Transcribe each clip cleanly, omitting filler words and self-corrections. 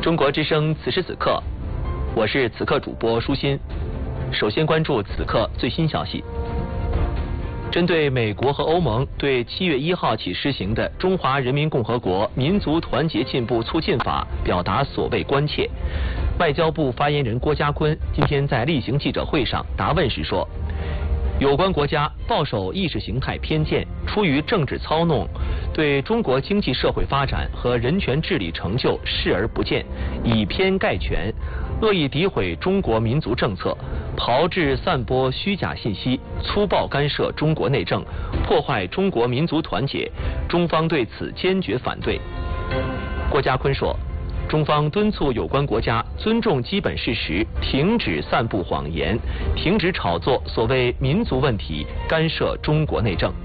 中国之声此时此刻，我是此刻主播舒心。首先关注此刻最新消息。针对美国和欧盟对7月1号起施行的《中华人民共和国民族团结进步促进法》表达所谓关切，外交部发言人郭家坤今天在例行记者会上答问时说，有关国家抱守意识形态偏见，出于政治操弄，对中国经济社会发展和人权治理成就视而不见，以偏概全，恶意诋毁中国民族政策，炮制散播虚假信息，粗暴干涉中国内政，破坏中国民族团结，中方对此坚决反对。郭家坤说，中方敦促有关国家尊重基本事实，停止散布谎言，停止炒作所谓民族问题，干涉中国内政。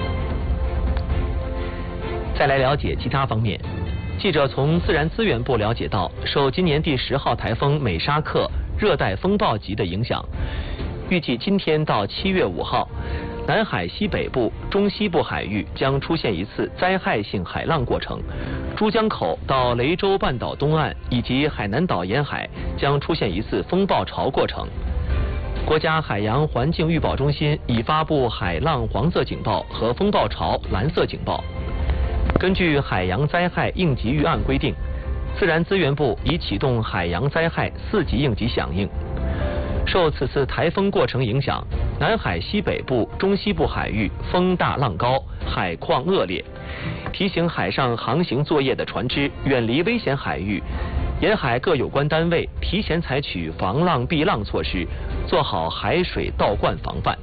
再来了解其他方面。记者从自然资源部了解到，受今年第10号台风美沙克热带风暴级的影响，预计今天到7月5号，南海西北部、中西部海域将出现一次灾害性海浪过程，珠江口到雷州半岛东岸以及海南岛沿海将出现一次风暴潮过程。国家海洋环境预报中心已发布海浪黄色警报和风暴潮蓝色警报。根据海洋灾害应急预案规定，自然资源部已启动海洋灾害4级应急响应。受此次台风过程影响，南海西北部、中西部海域风大浪高，海况恶劣，提醒海上航行作业的船只远离危险海域，沿海各有关单位提前采取防浪避浪措施，做好海水倒灌防范。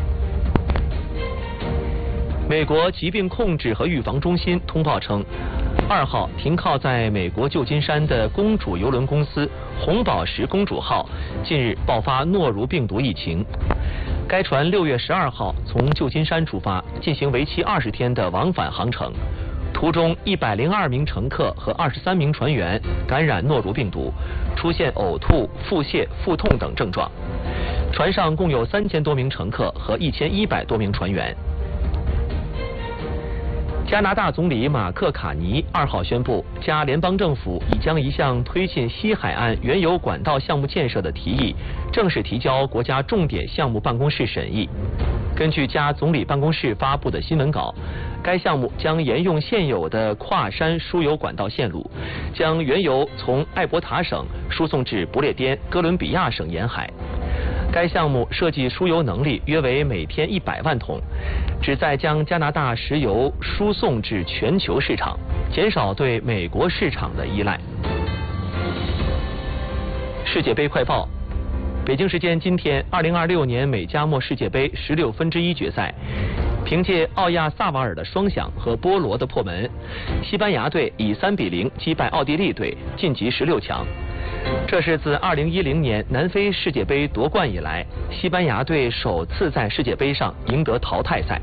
美国疾病控制和预防中心通报称，2号停靠在美国旧金山的公主邮轮公司红宝石公主号近日爆发诺如病毒疫情。该船6月12号从旧金山出发，进行为期20天的往返航程，途中102名乘客和23名船员感染诺如病毒，出现呕吐、腹泻、腹痛等症状。船上共有3000多名乘客和1100多名船员。加拿大总理马克·卡尼2号宣布，加联邦政府已将一项推进西海岸原油管道项目建设的提议正式提交国家重点项目办公室审议。根据加总理办公室发布的新闻稿，该项目将沿用现有的跨山输油管道线路，将原油从艾伯塔省输送至不列颠哥伦比亚省沿海。该项目设计输油能力约为每天100万桶，旨在将加拿大石油输送至全球市场，减少对美国市场的依赖。世界杯快报：北京时间今天，2026年美加墨世界杯16分之一决赛，凭借奥亚萨瓦尔的双响和波罗的破门，西班牙队以3比0击败奥地利队，晋级16强。这是自2010年南非世界杯夺冠以来，西班牙队首次在世界杯上赢得淘汰赛。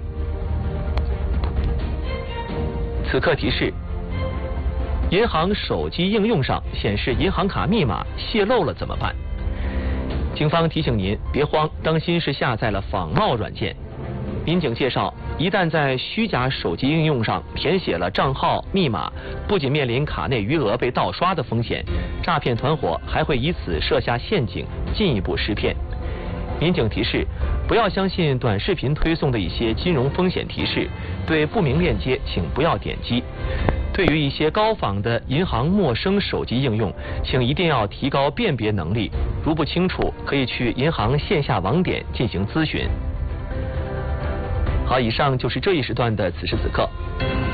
此刻提示：银行手机应用上显示银行卡密码泄露了怎么办？警方提醒您别慌，当心是下载了仿冒软件。民警介绍，一旦在虚假手机应用上填写了账号密码，不仅面临卡内余额被盗刷的风险，诈骗团伙还会以此设下陷阱，进一步识骗。民警提示，不要相信短视频推送的一些金融风险提示，对不明链接请不要点击。对于一些高仿的银行陌生手机应用，请一定要提高辨别能力，如不清楚，可以去银行线下网点进行咨询。好，以上就是这一时段的此时此刻。